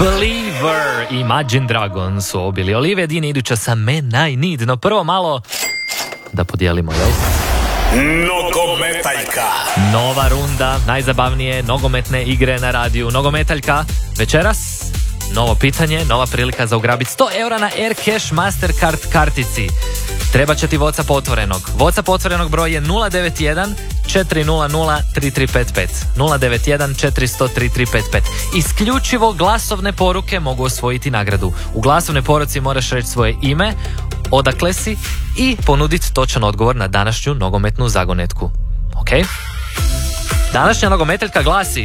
Believer i Imagine Dragons su obili. Olivia Dean iduća sa Man I Need. No prvo malo da podijelimo, jel? Nogometaljka. Nova runda, najzabavnije nogometne igre na radiju. Nogometaljka večeras. Novo pitanje, nova prilika za ugrabiti 100 eura na Air Cash Mastercard kartici. Treba će ti WhatsApp otvorenog. WhatsApp otvorenog broj je 091 400 3355. 091 400 3355. Isključivo glasovne poruke mogu osvojiti nagradu. U glasovnoj poruci moraš reći svoje ime, odakle si i ponuditi točan odgovor na današnju nogometnu zagonetku. Ok? Današnja nogometeljka glasi: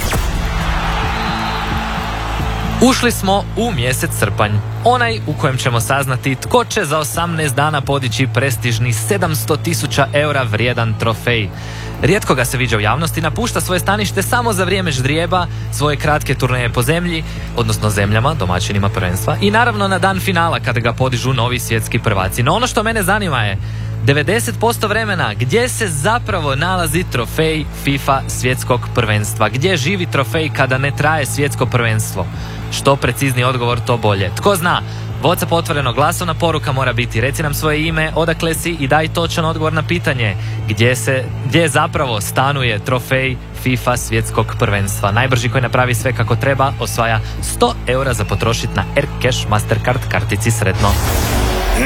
ušli smo u mjesec srpanj, onaj u kojem ćemo saznati tko će za 18 dana podići prestižni 700.000 eura vrijedan trofej. Rijetko ga se viđa u javnosti, napušta svoje stanište samo za vrijeme ždrijeba, svoje kratke turneje po zemlji, odnosno zemljama, domaćinima prvenstva, i naravno na dan finala kada ga podižu novi svjetski prvaci. No ono što mene zanima je 90% vremena gdje se zapravo nalazi trofej FIFA svjetskog prvenstva, gdje živi trofej kada ne traje svjetsko prvenstvo. Što precizniji odgovor, to bolje. Tko zna? WhatsApp otvoreno, glasovna poruka mora biti: reci nam svoje ime, odakle si i daj točan odgovor na pitanje gdje zapravo stanuje trofej FIFA svjetskog prvenstva. Najbrži koji napravi sve kako treba osvaja 100 eura za potrošiti na Air Cash Mastercard kartici. Sretno!